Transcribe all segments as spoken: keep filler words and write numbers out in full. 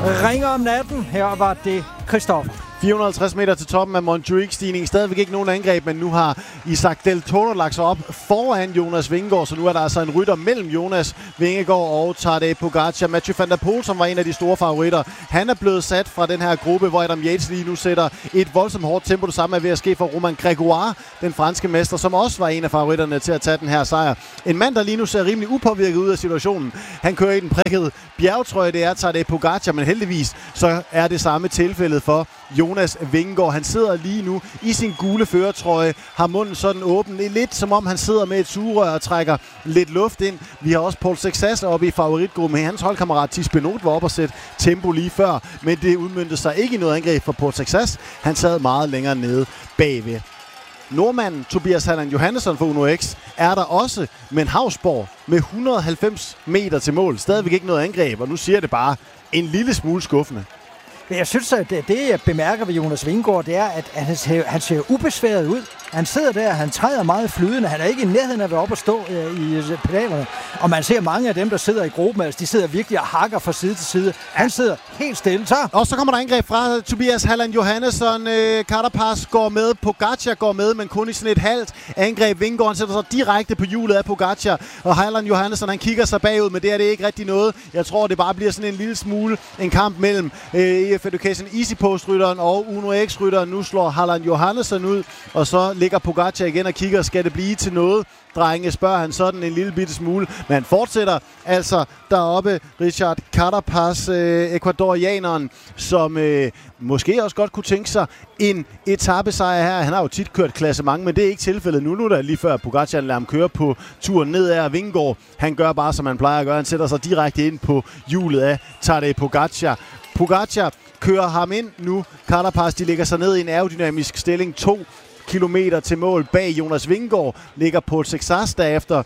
ringer om natten. Her var det Christoffer. fire hundrede og halvtreds meter til toppen af Montjuic-stigningen. Stadigvæk ikke nogen angreb, men nu har Isaac Del Toro lagt sig op foran Jonas Vingegaard, så nu er der altså en rytter mellem Jonas Vingegaard og Tadej Pogačar. Mathieu van der Poel, som var en af de store favoritter, han er blevet sat fra den her gruppe, hvor Adam Yates lige nu sætter et voldsomt hårdt tempo. Det samme er ved at ske for Romain Grégoire, den franske mester, som også var en af favoritterne til at tage den her sejr. En mand, der lige nu ser rimelig upåvirket ud af situationen. Han kører i den prikkede bjergtrøje, det er Tadej Pogačar, men heldigvis så er det samme tilfældet for Jonas Vingegaard. Han sidder lige nu i sin gule førertrøje, har munden sådan åben, lidt som om han sidder med et sugerør og trækker lidt luft ind. Vi har også Paul Sexas oppe i favoritgruppen. Hans holdkammerat Thies Benoot var oppe og sætte tempo lige før, men det udmøntede sig ikke i noget angreb for Paul Sexas. Han sad meget længere nede bagved. Nordmanden Tobias Halland Johannesson for Uno X er der også, men Hausborg med et hundrede og halvfems meter til mål. Stadigvæk ikke noget angreb, og nu siger det bare en lille smule skuffende. Jeg synes, at det, jeg bemærker ved Jonas Vingegaard, det er, at han ser, han ser ubesværet ud. Han sidder der, han træder meget flydende. Han er ikke i nærheden af at være oppe og stå øh, i pedalerne. Og man ser mange af dem, der sidder i gruppen, altså de sidder virkelig og hakker fra side til side. Han sidder helt stille. Så. Og så kommer der angreb fra Tobias Halland Johannesson. Øh, Carapaz går med, Pogačar går med, men kun i sådan et halvt angreb. Vingegaard sætter sig direkte på hjulet af Pogačar. Og Halland Johannesson, han kigger sig bagud, men det er det ikke rigtig noget. Jeg tror, det bare bliver sådan en lille smule en kamp mellem øh, E F Education Easy Post-rytteren og Uno X-rytteren. Nu slår Halland Johannesson ud, og så ligger Pogačar igen og kigger, skal det blive til noget? Drenge, spørger han sådan en lille bitte smule. Men han fortsætter altså deroppe. Richard Carapaz, øh, ekvadorianeren, som øh, måske også godt kunne tænke sig en etapesejr her. Han har jo tit kørt klassement, men det er ikke tilfældet nu. Nu er der lige før Pogačar lader ham køre på turen nedad, og Vingegaard, han gør bare, som han plejer at gøre. Han sætter sig direkte ind på hjulet af Tadej Pogačar. Pogačar kører ham ind nu. Carapaz, de lægger sig ned i en aerodynamisk stilling. To kilometer til mål bag Jonas Vingegaard ligger Paul Sexas derefter.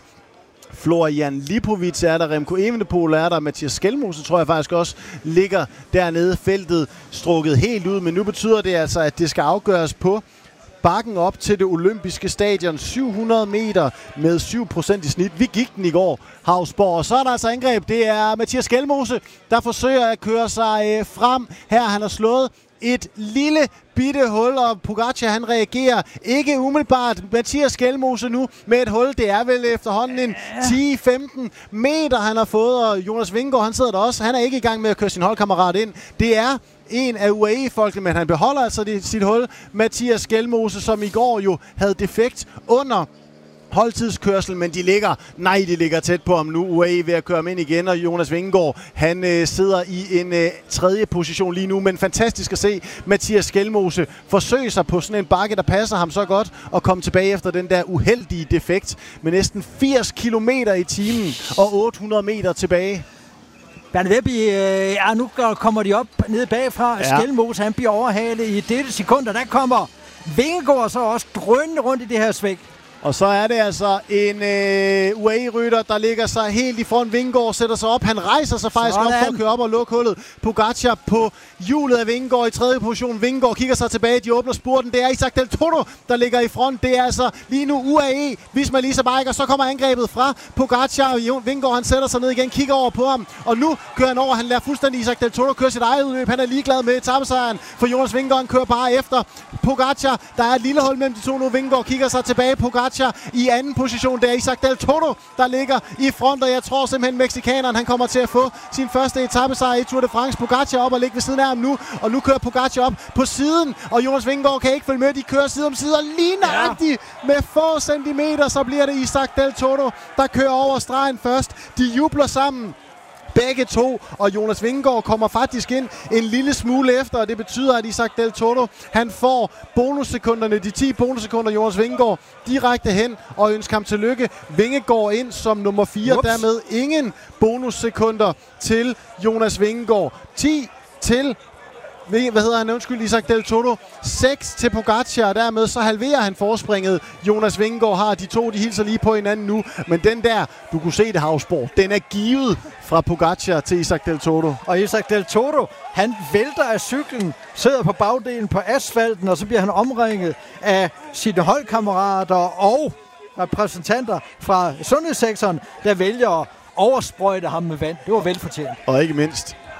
Florian Lipovic er der, Remco Evenepoel er der, Mathias Skelmose tror jeg faktisk også ligger dernede, feltet strukket helt ud, men nu betyder det altså, at det skal afgøres på bakken op til det olympiske stadion. syv hundrede meter med syv procent i snit. Vi gik den i går, Hausborg. Og så er der altså angreb. Det er Mathias Skelmose, der forsøger at køre sig frem. Her han har slået et lille bitte hul, og Pogačar han reagerer ikke umiddelbart. Mathias Skelmose nu med et hul. Det er vel efterhånden en ti femten meter, han har fået, og Jonas Vingegaard, han sidder der også. Han er ikke i gang med at køre sin holdkammerat ind. Det er en af U A E-folkene, men han beholder altså det, sit hul. Mathias Skelmose, som i går jo havde defekt under holdtidskørsel, men de ligger, nej, de ligger tæt på ham nu. U A E ved at køre ham ind igen, og Jonas Vingegaard, han øh, sidder i en øh, tredje position lige nu, men fantastisk at se Mathias Skelmose forsøge sig på sådan en bakke, der passer ham så godt, og komme tilbage efter den der uheldige defekt med næsten firs kilometer i timen og otte hundrede meter tilbage. Bernd Webby, øh, ja, nu kommer de op nede bagfra. Ja. Skelmose, han bliver overhalet i dette sekunder. Der kommer Vingegaard så også drønende rundt i det her svæk. Og så er det altså en øh, U A E-rytter, der ligger sig helt i front. Vingegaard sætter sig op. Han rejser sig faktisk sådan op for at køre op og lukke hullet. Pogačar på hjulet af Vingegaard i tredje position. Vingegaard kigger sig tilbage. De åbner spurten. Det er Isaac Del Toro, der ligger i front. Det er altså lige nu U A E. Visma Lease Bike, og så kommer angrebet fra Pogačar. Vingegaard, han sætter sig ned igen, kigger over på ham. Og nu kører han over. Han lader fuldstændig Isaac Del Toro køre sit eget udløb. Han er ligeglad med etapesejren, for Jonas Vingegaard kører bare efter Pogačar. Der er et lille hul mellem de to nu. Vingegaard kigger sig tilbage. Pogačar i anden position. Det er Isaac Del Toro, der ligger i front, og jeg tror simpelthen, mexikaneren han kommer til at få sin første etapesejr i Tour de France. Pogačar op og ligger ved siden af ham nu, og nu kører Pogačar op på siden, og Jonas Vingegaard kan ikke følge med. De kører side om side, og lige nøjagtigt ja. med få centimeter, så bliver det Isaac Del Toro, der kører over stregen først. De jubler sammen. Begge to, og Jonas Vingegaard kommer faktisk ind en lille smule efter, og det betyder, at Isaac Del Toro, han får bonussekunderne, de ti bonussekunder, Jonas Vingegaard direkte hen, og ønsker ham tillykke. Vingegaard ind som nummer fire, Ups. dermed ingen bonussekunder til Jonas Vingegaard. ti til hvad hedder han, undskyld, Isaac Del Toro, seks til Pogačar, og dermed så halverer han forspringet. Jonas Vingegaard har, de to, de hilser lige på hinanden nu, men den der, du kunne se det, Hausborg, den er givet fra Pogačar til Isaac Del Toro. Og Isaac Del Toro, han vælter af cyklen, sidder på bagdelen på asfalten, og så bliver han omringet af sine holdkammerater og repræsentanter fra sundhedssektoren, der vælger at oversprøjte ham med vand. Det var velfortjent. Og ikke mindst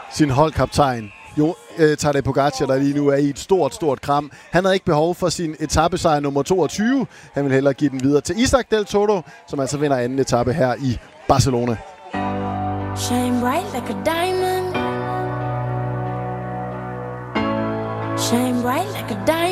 sin holdkaptajn, jo, øh, Tadej Pogačar, der lige nu er i et stort, stort kram. Han havde ikke behov for sin etapesejr nummer toogtyve. Han vil hellere give den videre til Isaac Del Toro, som altså vinder anden etape her i Barcelona. Shine bright like a diamond. Shine bright like a diamond.